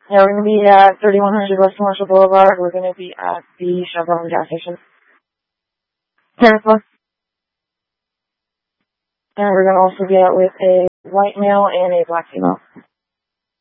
Yeah, we're going to be at 3100 West Commercial Boulevard. We're going to be at the Chevron gas station. Peninsula. And we're going to also be out with a white male and a black female.